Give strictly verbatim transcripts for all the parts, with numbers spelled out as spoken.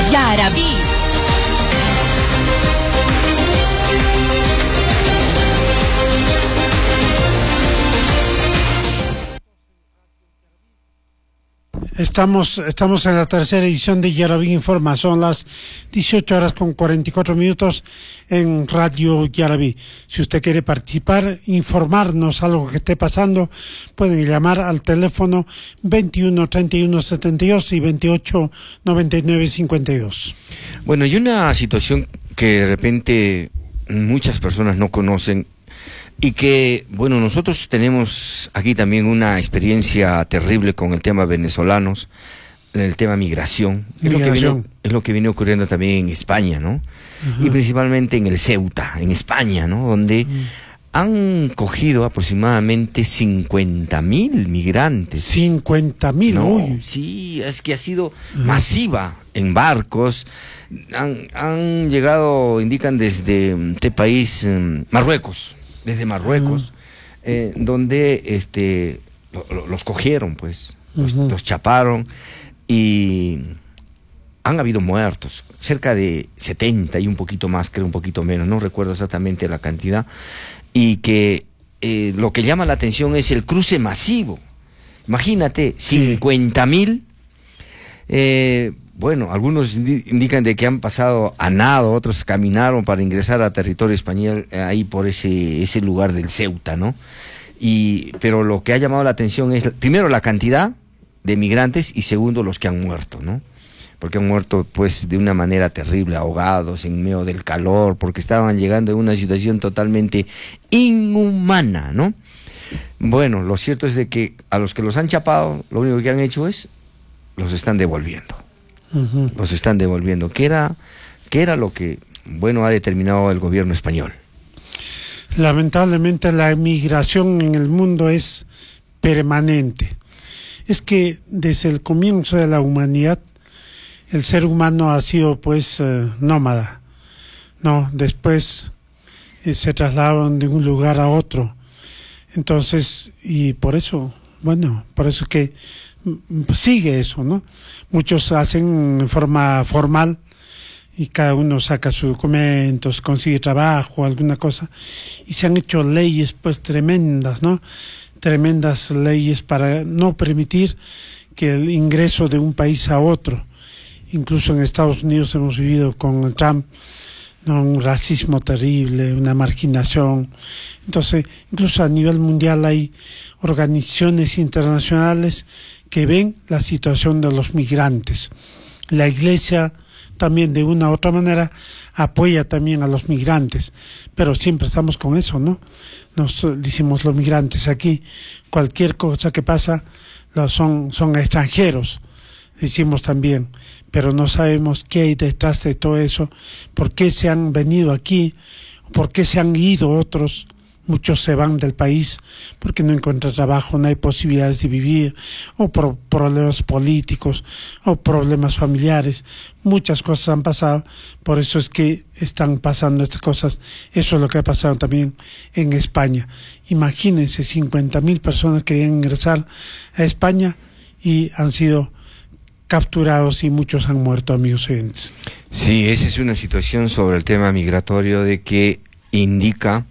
Yarabí. Estamos, estamos en la tercera edición de Yarabí Informa. Son las dieciocho horas con cuarenta y cuatro minutos en Radio Yarabí. Si usted quiere participar, informarnos algo que esté pasando, pueden llamar al teléfono veintiuno treinta y uno setenta y dos y veintiocho noventa y nueve cincuenta y dos. Bueno, y una situación que de repente muchas personas no conocen y que, bueno, nosotros tenemos aquí también una experiencia terrible con el tema venezolanos, en el tema migración. Es lo que viene, es lo que viene ocurriendo también en España, ¿no? Uh-huh. Y principalmente en el Ceuta, en España, ¿no? Donde uh-huh. han cogido aproximadamente cincuenta mil migrantes. cincuenta mil, no, uy. Sí, es que ha sido uh-huh. masiva en barcos. Han, han llegado, indican, desde este país, Marruecos. Desde Marruecos, uh-huh. eh, donde este lo, lo, los cogieron, pues, los, uh-huh. los chaparon y han habido muertos, cerca de setenta y un poquito más, creo un poquito menos, no recuerdo exactamente la cantidad, y que eh, lo que llama la atención es el cruce masivo. Imagínate, cincuenta mil, eh, bueno, algunos indican de que han pasado a nado, otros caminaron para ingresar a territorio español eh, ahí por ese ese lugar del Ceuta, ¿no? Y pero lo que ha llamado la atención es primero la cantidad de migrantes y segundo los que han muerto, ¿no? Porque han muerto pues de una manera terrible, ahogados en medio del calor, porque estaban llegando en una situación totalmente inhumana, ¿no? Bueno, lo cierto es de que a los que los han chapado, lo único que han hecho es los están devolviendo. Uh-huh. Los están devolviendo. ¿Qué era, qué era lo que, bueno, ha determinado el gobierno español? Lamentablemente la emigración en el mundo es permanente. Es que desde el comienzo de la humanidad, el ser humano ha sido pues eh, nómada, ¿no? Después eh, se trasladaban de un lugar a otro. Entonces, y por eso, bueno, por eso que sigue eso, ¿no? Muchos hacen en forma formal y cada uno saca sus documentos, consigue trabajo, alguna cosa, y se han hecho leyes pues tremendas, ¿no? Tremendas leyes para no permitir que el ingreso de un país a otro. Incluso en Estados Unidos hemos vivido con Trump, ¿no? Un racismo terrible, una marginación. Entonces, incluso a nivel mundial hay organizaciones internacionales que ven la situación de los migrantes. La Iglesia también de una u otra manera apoya también a los migrantes, pero siempre estamos con eso, ¿no? Nos decimos los migrantes aquí, cualquier cosa que pasa son, son extranjeros, decimos también, pero no sabemos qué hay detrás de todo eso, por qué se han venido aquí, por qué se han ido otros. Muchos se van del país porque no encuentran trabajo, no hay posibilidades de vivir, o por problemas políticos, o problemas familiares. Muchas cosas han pasado, por eso es que están pasando estas cosas. Eso es lo que ha pasado también en España. Imagínense, cincuenta mil personas querían ingresar a España y han sido capturados y muchos han muerto, amigos oyentes. Sí, esa es una situación sobre el tema migratorio de que indica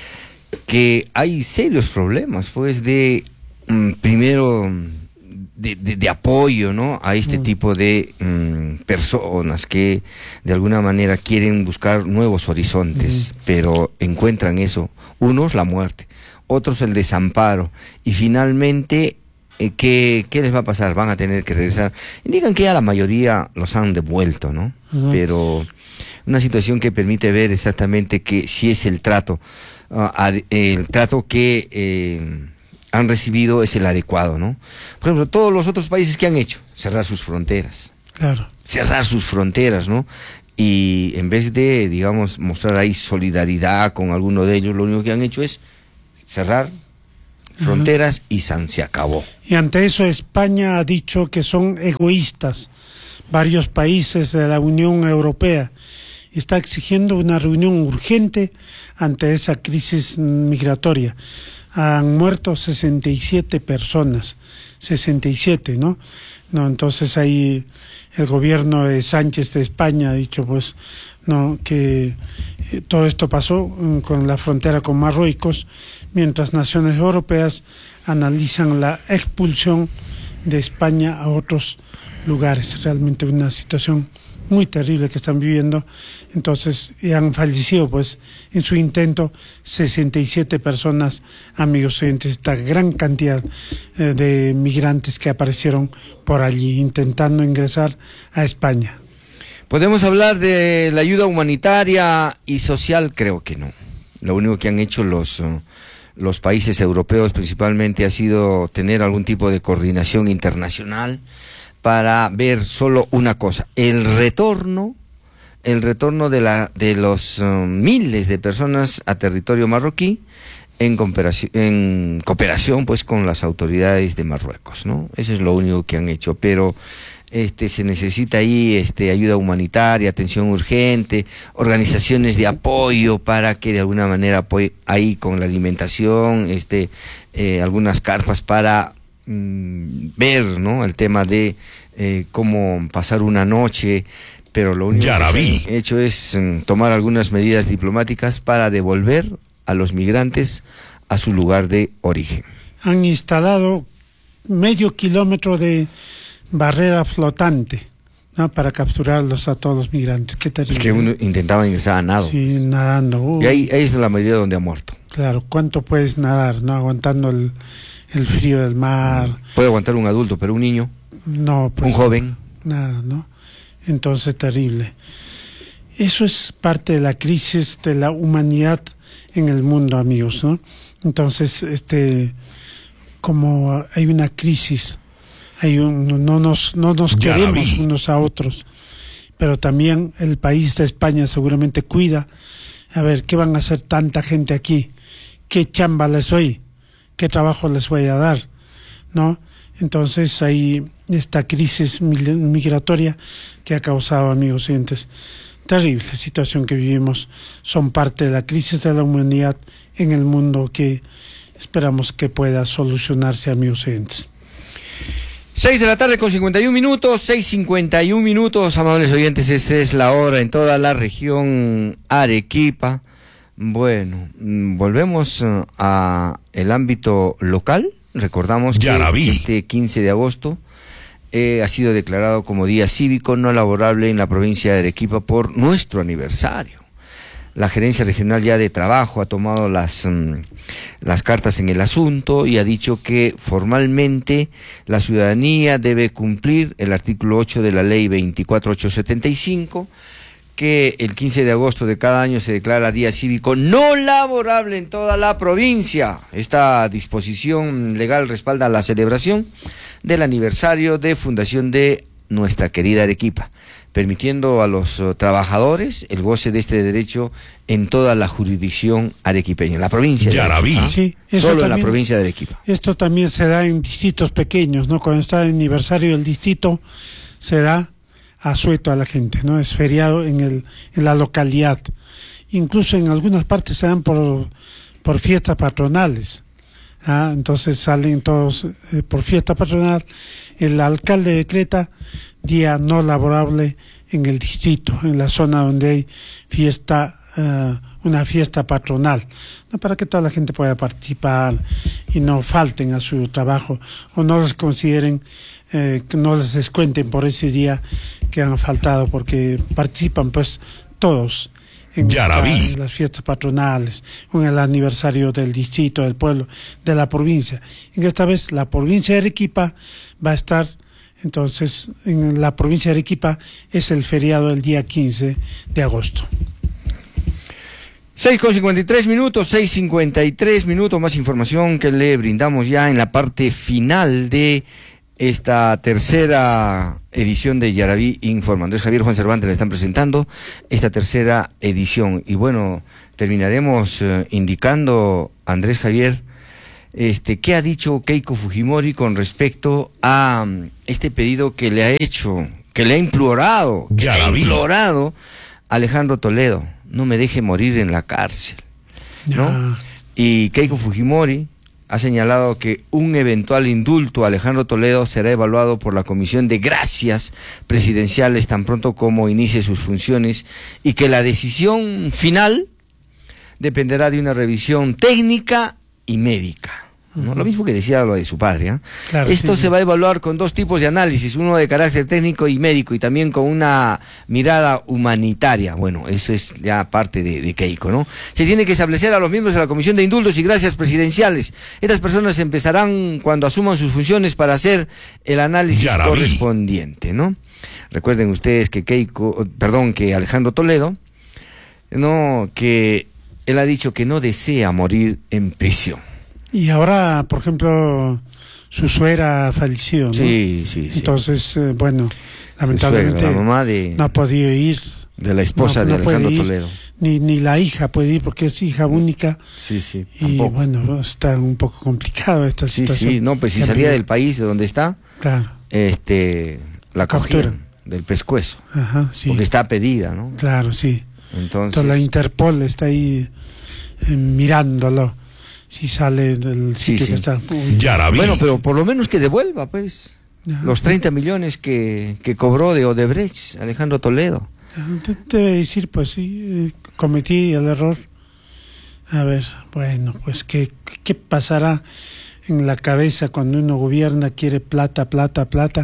que hay serios problemas, pues, de, um, primero, de, de, de apoyo, ¿no? A este mm. tipo de um, personas que, de alguna manera, quieren buscar nuevos horizontes, mm. pero encuentran eso. Unos, la muerte, otros, el desamparo, y finalmente, eh, ¿qué, ¿qué les va a pasar? Van a tener que regresar. Indican que ya la mayoría los han devuelto, ¿no? Mm. Pero una situación que permite ver exactamente que si es el trato, Uh, ad, el trato que eh, han recibido es el adecuado, ¿no? Por ejemplo, todos los otros países que han hecho, cerrar sus fronteras. Claro. Cerrar sus fronteras, ¿no? Y en vez de, digamos, mostrar ahí solidaridad con alguno de ellos, lo único que han hecho es cerrar fronteras. Uh-huh. Y san, se acabó. Y ante eso España ha dicho que son egoístas. Varios países de la Unión Europea está exigiendo una reunión urgente ante esa crisis migratoria. Han muerto sesenta y siete personas, sesenta y siete, ¿no? No, entonces hay el gobierno de Sánchez de España ha dicho pues no que eh, todo esto pasó um, con la frontera con Marruecos, mientras naciones europeas analizan la expulsión de España a otros lugares. Realmente una situación muy terrible que están viviendo. Entonces, y han fallecido pues en su intento sesenta y siete personas, amigos oyentes, esta gran cantidad eh, de migrantes que aparecieron por allí intentando ingresar a España. ¿Podemos hablar de la ayuda humanitaria y social? Creo que no. Lo único que han hecho los, uh, los países europeos principalmente ha sido tener algún tipo de coordinación internacional para ver solo una cosa, el retorno, el retorno de la de los uh, miles de personas a territorio marroquí en cooperación, en cooperación pues con las autoridades de Marruecos, ¿no? Eso es lo único que han hecho, pero este se necesita ahí este ayuda humanitaria, atención urgente, organizaciones de apoyo para que de alguna manera apoye ahí con la alimentación, este eh, algunas carpas para ver, ¿no?, el tema de eh, cómo pasar una noche, pero lo único que se ha hecho es um, tomar algunas medidas diplomáticas para devolver a los migrantes a su lugar de origen. Han instalado medio kilómetro de barrera flotante, ¿no?, para capturarlos a todos los migrantes. Qué terrible. Es que uno intentaba ingresar a nado. Sí, pues, nadando. Uh, y ahí, ahí es la mayoría donde ha muerto. Claro, ¿cuánto puedes nadar, no? Aguantando el el frío del mar. Puede aguantar un adulto, pero un niño, no, pues, un joven, nada, ¿no? Entonces, terrible. Eso es parte de la crisis de la humanidad en el mundo, amigos, ¿no? Entonces, este, como hay una crisis, hay un, no nos, no nos queremos unos a otros, pero también el país de España seguramente cuida, a ver, ¿qué van a hacer tanta gente aquí? ¿Qué chamba les doy? ¿Qué trabajo les voy a dar? ¿No? Entonces hay esta crisis migratoria que ha causado, amigos oyentes, terrible situación que vivimos. Son parte de la crisis de la humanidad en el mundo que esperamos que pueda solucionarse, amigos oyentes. Seis de la tarde con cincuenta y un minutos, seis cincuenta y un minutos, amables oyentes, esa es la hora en toda la región Arequipa. Bueno, volvemos a el ámbito local. Recordamos que este quince de agosto eh, ha sido declarado como día cívico no laborable en la provincia de Arequipa por nuestro aniversario. La Gerencia Regional ya de Trabajo ha tomado las, um, las cartas en el asunto y ha dicho que formalmente la ciudadanía debe cumplir el artículo ocho de la ley veinticuatro mil ochocientos setenta y cinco, que el quince de agosto de cada año se declara día cívico no laborable en toda la provincia. Esta disposición legal respalda la celebración del aniversario de fundación de nuestra querida Arequipa, permitiendo a los uh, trabajadores el goce de este derecho en toda la jurisdicción arequipeña, en la provincia de Arequipa. ¿Ah? Sí, solo también, en la provincia de Arequipa. Esto también se da en distritos pequeños, ¿no? Cuando está el aniversario del distrito, se da asueto a la gente, ¿no? Es feriado en el en la localidad. Incluso en algunas partes se dan por, por fiestas patronales. ¿Ah? Entonces salen todos eh, por fiesta patronal. El alcalde decreta día no laborable en el distrito, en la zona donde hay fiesta, uh, una fiesta patronal, ¿no? Para que toda la gente pueda participar y no falten a su trabajo o no les consideren, eh, que no les descuenten por ese día que han faltado, porque participan pues todos en, esta, en las fiestas patronales, en el aniversario del distrito, del pueblo, de la provincia. En esta vez la provincia de Arequipa va a estar, entonces en la provincia de Arequipa es el feriado del día quince de agosto. seis con cincuenta y tres minutos, seis cincuenta y tres minutos, más información que le brindamos ya en la parte final de esta tercera edición de Yaraví Informa. Andrés Javier, Juan Cervantes le están presentando esta tercera edición. Y bueno, terminaremos eh, indicando, Andrés Javier, este, qué ha dicho Keiko Fujimori con respecto a um, este pedido que le ha hecho, que le ha implorado, que le ha implorado Alejandro Toledo: no me deje morir en la cárcel, ¿no? Ah. Y Keiko Fujimori ha señalado que un eventual indulto a Alejandro Toledo será evaluado por la Comisión de Gracias Presidenciales tan pronto como inicie sus funciones y que la decisión final dependerá de una revisión técnica y médica. ¿No? Lo mismo que decía lo de su padre, ¿eh? Claro, esto sí, se va a evaluar con dos tipos de análisis, uno de carácter técnico y médico y también con una mirada humanitaria. Bueno, eso es ya parte de, de Keiko, ¿no? Se tiene que establecer a los miembros de la Comisión de Indultos y Gracias Presidenciales. Estas personas empezarán cuando asuman sus funciones para hacer el análisis correspondiente, ¿no? Recuerden ustedes que Keiko, perdón, que Alejandro Toledo, no, que él ha dicho que no desea morir en prisión. Y ahora, por ejemplo, su suegra falleció, ¿no? Sí, sí, sí. Entonces, eh, bueno, lamentablemente suegra, la mamá de, no ha podido ir. De la esposa no, de no Alejandro ir, Toledo. Ni, ni la hija puede ir porque es hija única. Sí, sí. Y tampoco. Bueno, está un poco complicado esta sí, situación. Sí, no, pues si salía del país de donde está, claro, este, la cogieron del pescuezo. Ajá, sí. Porque está pedida, ¿no? Claro, sí. Entonces, Entonces la Interpol está ahí eh, mirándolo. Si sale del sitio sí, sí. que está. Ya la vi. Bueno, pero por lo menos que devuelva, pues, ajá, los treinta millones que, que cobró de Odebrecht, Alejandro Toledo. Debe decir, pues sí, cometí el error. A ver, bueno, pues, ¿qué, qué pasará en la cabeza cuando uno gobierna, quiere plata, plata, plata,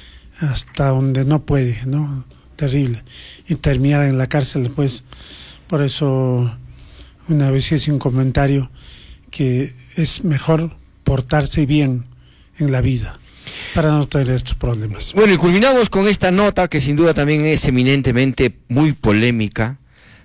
hasta donde no puede, ¿no? Terrible. Y terminar en la cárcel, pues, por eso, una vez hice un comentario que es mejor portarse bien en la vida para no tener estos problemas. Bueno, y culminamos con esta nota que sin duda también es eminentemente muy polémica,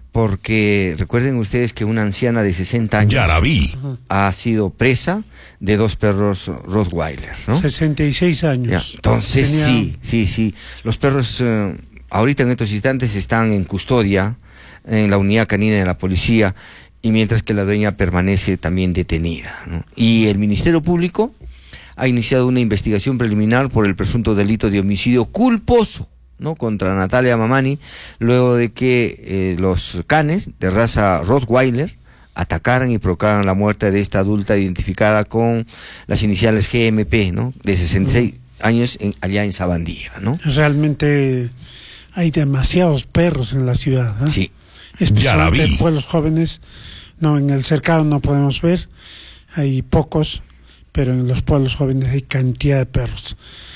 porque recuerden ustedes que una anciana de sesenta años ya la vi. ha sido presa de dos perros Rottweiler, ¿no? sesenta y seis años. Ya, entonces Tenía... sí, sí, sí. Los perros eh, ahorita en estos instantes están en custodia en la unidad canina de la policía, y mientras que la dueña permanece también detenida, ¿no? Y el Ministerio Público ha iniciado una investigación preliminar por el presunto delito de homicidio culposo, ¿no?, contra Natalia Mamani, luego de que eh, los canes de raza Rottweiler atacaran y provocaran la muerte de esta adulta identificada con las iniciales G M P, ¿no?, de sesenta y seis años en, allá en Sabandía, ¿no? Realmente hay demasiados perros en la ciudad, ¿eh? Sí. Especialmente en pueblos jóvenes, no, en el cercado no podemos ver, hay pocos, pero en los pueblos jóvenes hay cantidad de perros.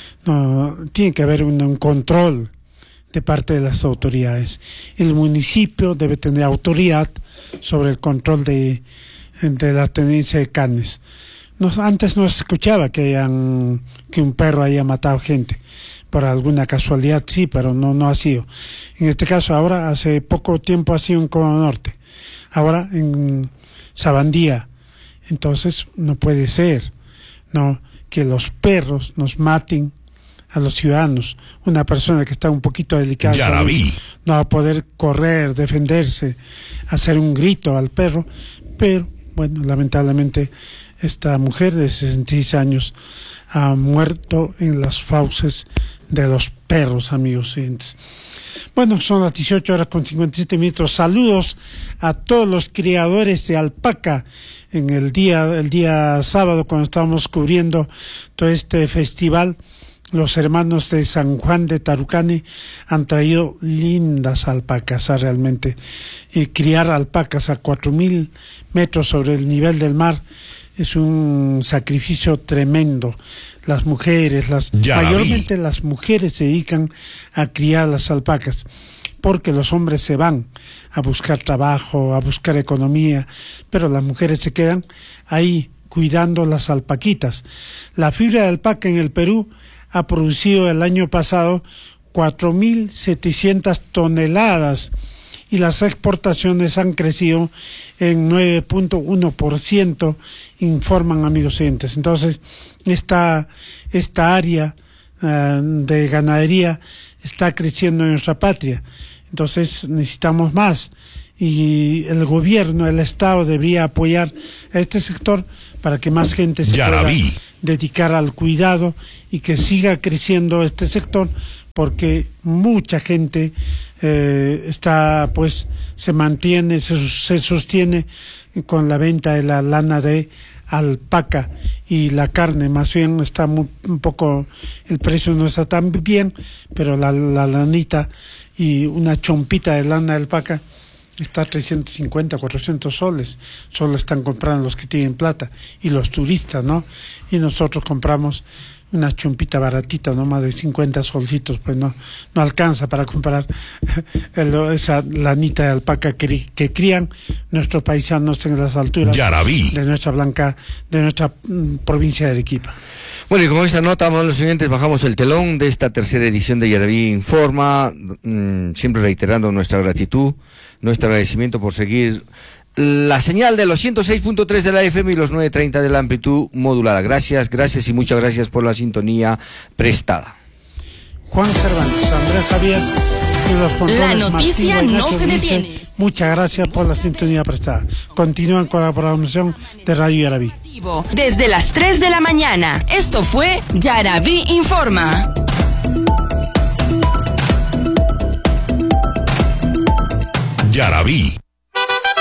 No, tiene que haber un, un control de parte de las autoridades. El municipio debe tener autoridad sobre el control de, de la tenencia de canes. No, antes no se escuchaba que, hayan, que un perro haya matado gente. Por alguna casualidad sí, pero no, no ha sido. En este caso ahora, hace poco tiempo ha sido en Cono Norte, ahora en Sabandía. Entonces no puede ser, no, que los perros nos maten a los ciudadanos. Una persona que está un poquito delicada ya la vi. no va a poder correr, defenderse, hacer un grito al perro, pero bueno, lamentablemente esta mujer de sesenta y seis años ha muerto en las fauces de los perros, amigos oyentes. Bueno, son las dieciocho horas con cincuenta y siete minutos. Saludos a todos los criadores de alpaca en el día, el día sábado, cuando estábamos cubriendo todo este festival. Los hermanos de San Juan de Tarucane han traído lindas alpacas, ¿ah? Realmente. Y criar alpacas a cuatro mil metros sobre el nivel del mar es un sacrificio tremendo. Las mujeres, las mayormente las mujeres se dedican a criar las alpacas, porque los hombres se van a buscar trabajo, a buscar economía, pero las mujeres se quedan ahí cuidando las alpaquitas. La fibra de alpaca en el Perú ha producido el año pasado cuatro mil setecientas toneladas y las exportaciones han crecido en nueve punto uno por ciento, informan amigos oyentes. Entonces, esta, esta área uh, de ganadería está creciendo en nuestra patria. Entonces, necesitamos más. Y el gobierno, el Estado debería apoyar a este sector para que más gente se pueda dedicar al cuidado y que siga creciendo este sector, porque mucha gente eh, está, pues, se mantiene, se, se sostiene con la venta de la lana de alpaca y la carne. Más bien está muy, un poco, el precio no está tan bien, pero la, la lanita y una chompita de lana de alpaca está a trescientos cincuenta, cuatrocientos soles. Solo están comprando los que tienen plata y los turistas, ¿no? Y nosotros compramos una chompita baratita, no más de cincuenta solcitos, pues no no alcanza para comprar el, esa lanita de alpaca que, que crían nuestros paisanos en las alturas Yaraví. de nuestra blanca, de nuestra mm, provincia de Arequipa. Bueno, y con esta nota, vamos los siguientes, bajamos el telón de esta tercera edición de Yaraví Informa, mmm, siempre reiterando nuestra gratitud, nuestro agradecimiento por seguir la señal de los ciento seis punto tres de la F M y los novecientos treinta de la amplitud modulada. Gracias, gracias y muchas gracias por la sintonía prestada. Juan Cervantes, Andrés Javier y los controles. La noticia Martín no se Guaynacho detiene. Dice, muchas gracias por la sintonía prestada. Continúan con la programación de Radio Yaraví. Desde las tres de la mañana. Esto fue Yaraví Informa. Yaraví.